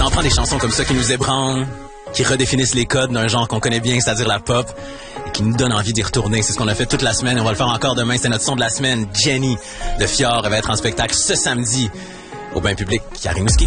en prend des chansons comme ça qui nous ébranlent, qui redéfinissent les codes d'un genre qu'on connaît bien, c'est-à-dire la pop, et qui nous donne envie d'y retourner. C'est ce qu'on a fait toute la semaine et on va le faire encore demain. C'est notre son de la semaine. Jenny de Fjord va être en spectacle ce samedi au Bain Public à Rimouski.